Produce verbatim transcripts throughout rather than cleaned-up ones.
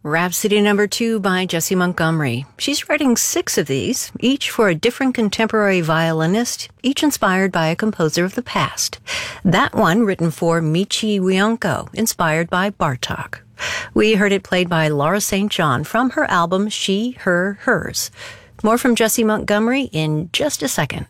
Rhapsody number two by Jessie Montgomery. She's writing six of these, each for a different contemporary violinist, each inspired by a composer of the past. That one written for Michi Wienko, inspired by Bartók. We heard it played by Laura Saint John from her album She, Her, Hers. More from Jessie Montgomery in just a second.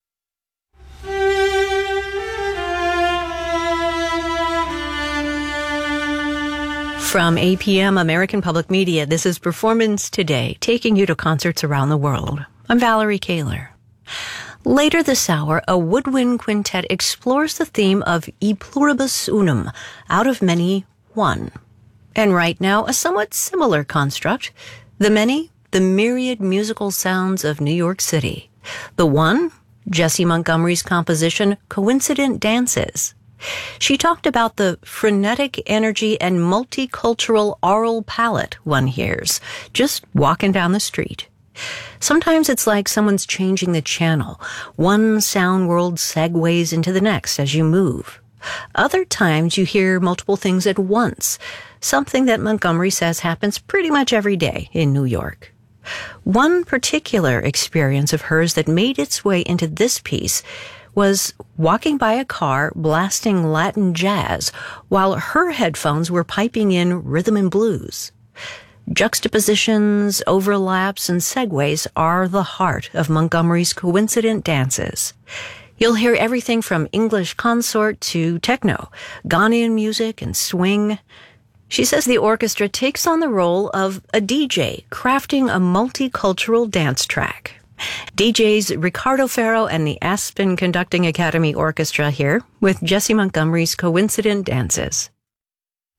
From A P M American Public Media, this is Performance Today, taking you to concerts around the world. I'm Valerie Kaler. Later this hour, a woodwind quintet explores the theme of E pluribus unum, out of many, one. And right now, a somewhat similar construct, the many, the myriad musical sounds of New York City. The one, Jessie Montgomery's composition, Coincident Dances. She talked about the frenetic energy and multicultural aural palette one hears, just walking down the street. Sometimes it's like someone's changing the channel. One sound world segues into the next as you move. Other times you hear multiple things at once, something that Montgomery says happens pretty much every day in New York. One particular experience of hers that made its way into this piece was walking by a car blasting Latin jazz while her headphones were piping in rhythm and blues. Juxtapositions, overlaps, and segues are the heart of Montgomery's Coincident Dances. You'll hear everything from English consort to techno, Ghanaian music, and swing. She says the orchestra takes on the role of a D J crafting a multicultural dance track. D Js Ricardo Ferro and the Aspen Conducting Academy Orchestra here with Jessie Montgomery's Coincident Dances.